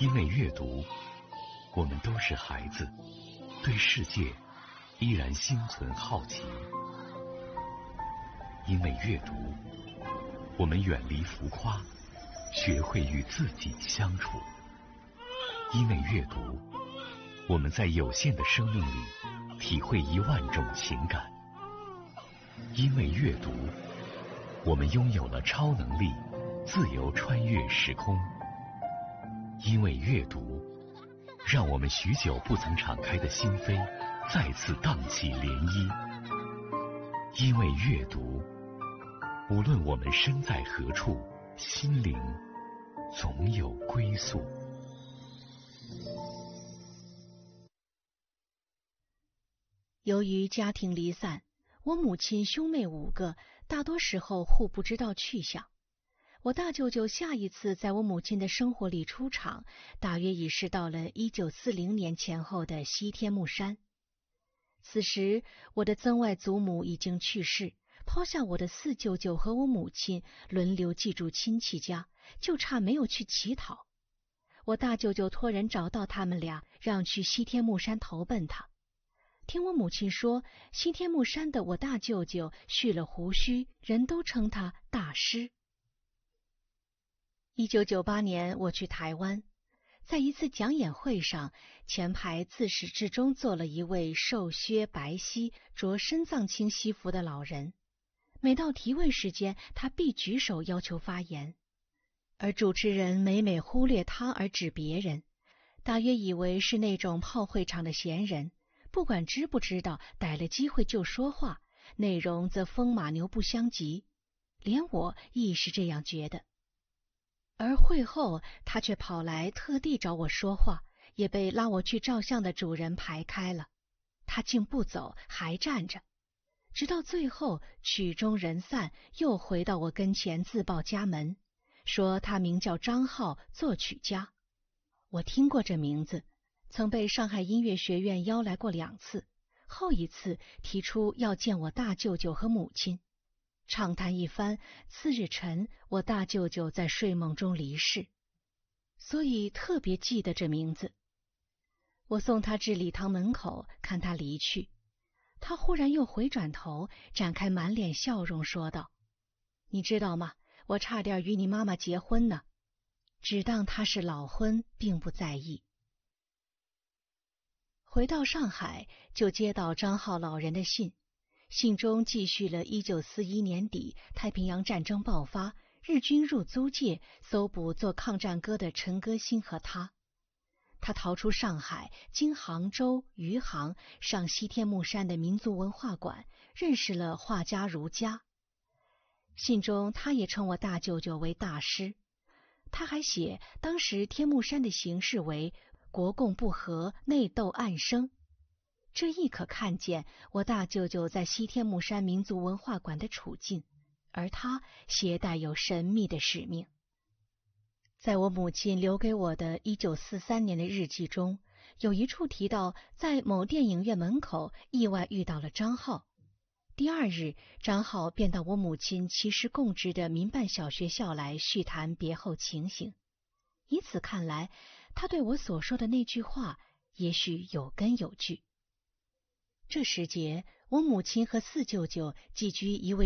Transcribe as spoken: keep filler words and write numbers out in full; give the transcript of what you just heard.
因为阅读，我们都是孩子，对世界依然心存好奇。因为阅读，我们远离浮夸，学会与自己相处。因为阅读，我们在有限的生命里体会一万种情感。因为阅读，我们拥有了超能力，自由穿越时空。因为阅读，让我们许久不曾敞开的心扉再次荡起涟漪。因为阅读，无论我们身在何处，心灵总有归宿。 由于家庭离散，我母亲兄妹五个，大多时候互不知道去向。我大舅舅下一次在我母亲的生活里出场，大约已是到了一九四零年前后的西天目山。此时，我的曾外祖母已经去世，抛下我的四舅舅和我母亲轮流寄住亲戚家，就差没有去乞讨。我大舅舅托人找到他们俩，让去西天目山投奔他。听我母亲说，西天目山的我大舅舅蓄了胡须，人都称他大师。一九九八年，我去台湾，在一次讲演会上，前排自始至终坐了一位瘦削白皙、着深藏青西服的老人。每到提问时间，他必举手要求发言，而主持人每每忽略他而指别人，大约以为是那种泡会场的闲人，不管知不知道，逮了机会就说话，内容则风马牛不相及。连我亦是这样觉得。而会后，他却跑来特地找我说话，也被拉我去照相的主人排开了。他竟不走，还站着，直到最后曲终人散，又回到我跟前自报家门，说他名叫张浩，作曲家。我听过这名字，曾被上海音乐学院邀来过两次，后一次提出要见我大舅舅和母亲。畅谈一番，次日晨，我大舅舅在睡梦中离世，所以特别记得这名字。我送他至礼堂门口，看他离去，他忽然又回转头，展开满脸笑容，说道：“你知道吗？我差点与你妈妈结婚呢。”只当他是老婚，并不在意。回到上海，就接到张浩老人的信。信中记叙了一九四一年底太平洋战争爆发，日军入租界搜捕做抗战歌的陈歌辛和他。他逃出上海，经杭州、余杭，上西天目山的民族文化馆，认识了画家儒家。信中他也称我大舅舅为大师。他还写当时天目山的形势为国共不和，内斗暗生。这亦可看见我大舅舅在西天目山民族文化馆的处境，而他携带有神秘的使命。在我母亲留给我的一九四三年的日记中，有一处提到在某电影院门口意外遇到了张浩。第二日，张浩便到我母亲其实供职的民办小学校来叙谈别后情形。以此看来，他对我所说的那句话也许有根有据。这时节，我母亲和四舅舅寄居一位